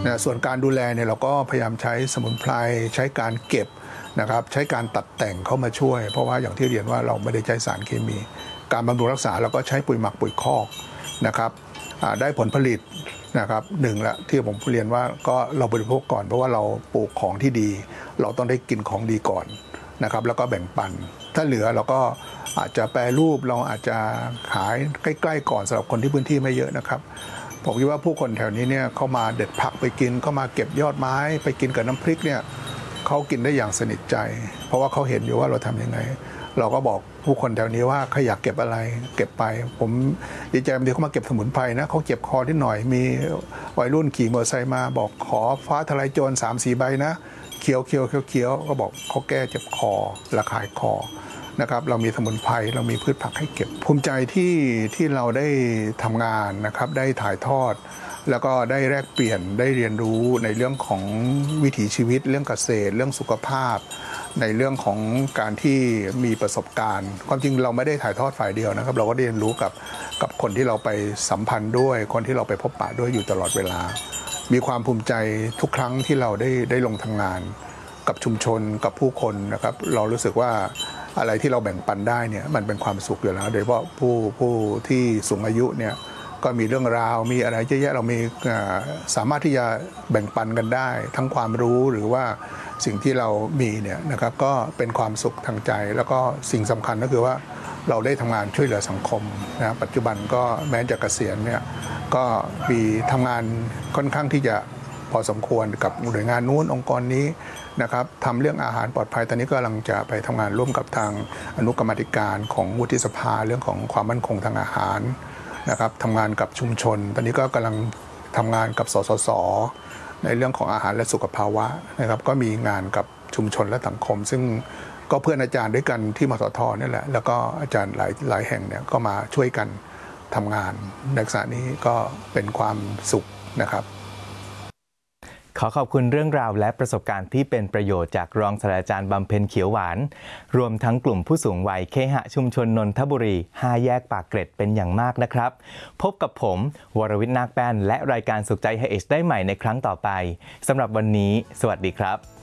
นะส่วนการดูแลเนี่ยเราก็พยายามใช้สมุนไพรใช้การเก็บนะครับใช้การตัดแต่งเข้ามาช่วยเพราะว่าอย่างที่เรียนว่าเราไม่ได้ใช้สารเคมี การบำรุงรักษาเราก็ใช้ปุ๋ยหมักปุ๋ยคอกนะครับได้ผลผลิตนะครับหนึ่งละที่ผมเรียนว่าก็เราบริโภคก่อนเพราะว่าเราปลูกของที่ดี เราต้องได้กินของดีก่อนนะครับแล้วก็แบ่งปันถ้าเหลือเราก็อาจจะแปรรูปเราอาจจะขายใกล้ๆก่อนสำหรับคนที่พื้นที่ไม่เยอะนะครับผมคิดว่าผู้คนแถวนี้เนี่ยเข้ามาเด็ดผักไปกินเข้ามาเก็บยอดไม้ไปกินกับน้ำพริกเนี่ยเขากินได้อย่างสนิทใจเพราะว่าเขาเห็นอยู่ว่าเราทำยังไงเราก็บอกผู้คนแถวนี้ว่าใครอยากเก็บอะไรเก็บไปผมดีใจบางทีเขามาเก็บสมุนไพรนะเขาเก็บคอที่หน่อยมีวัยรุ่นขี่มอเตอร์ไซค์มาบอกขอฟ้าทลายโจร3-4 ใบนะเขียวก็บอกเขาแก้เจ็บคอระคายคอนะครับเรามีสมุนไพรเรามีพืชผักให้เก็บภูมิใจที่เราได้ทำงานนะครับได้ถ่ายทอดแล้วก็ได้แลกเปลี่ยนได้เรียนรู้ในเรื่องของวิถีชีวิตเรื่องเกษตรเรื่องสุขภาพในเรื่องของการที่มีประสบการณ์ความจริงเราไม่ได้ถ่ายทอดฝ่ายเดียวนะครับเราก็เรียนรู้กับคนที่เราไปสัมพันธ์ด้วยคนที่เราไปพบปะด้วยอยู่ตลอดเวลามีความภูมิใจทุกครั้งที่เราได้ลงทำงานกับชุมชนกับผู้คนนะครับเรารู้สึกว่าอะไรที่เราแบ่งปันได้เนี่ยมันเป็นความสุขอยู่แล้วโดยเฉพาะผู้ที่สูงอายุเนี่ยก็มีเรื่องราวมีอะไรเยอะแยะเรามีสามารถที่จะแบ่งปันกันได้ทั้งความรู้หรือว่าสิ่งที่เรามีเนี่ยนะครับก็เป็นความสุขทางใจแล้วก็สิ่งสำคัญก็คือว่าเราได้ทำงานช่วยเหลือสังคมนะปัจจุบันก็แม้จะเกษียณเนี่ยก็มีทำงานค่อนข้างที่จะพอสมควรกับหน่วยงานนู้นองค์กรนี้นะครับทำเรื่องอาหารปลอดภัยตอนนี้ก็กำลังจะไปทำงานร่วมกับทางอนุกรรมาธิการของวุฒิสภาเรื่องของความมั่นคงทางอาหารนะครับทำงานกับชุมชนตอนนี้ก็กำลังทำงานกับสสสในเรื่องของอาหารและสุขภาวะนะครับก็มีงานกับชุมชนและสังคมซึ่งก็เพื่อนอาจารย์ด้วยกันที่มสทนี่แหละแล้วก็อาจารย์หลายแห่งเนี่ยก็มาช่วยกันทำงานในลักษณะนี้ก็เป็นความสุขนะครับขอขอบคุณเรื่องราวและประสบการณ์ที่เป็นประโยชน์จากรองศาสตราจารย์บำเพ็ญเขียวหวานรวมทั้งกลุ่มผู้สูงวัยเคหะชุมชนนนทบุรี5 แยกปากเกร็ดเป็นอย่างมากนะครับพบกับผมวรวิทย์นาคแป้นและรายการสุขใจ HH ได้ใหม่ในครั้งต่อไปสำหรับวันนี้สวัสดีครับ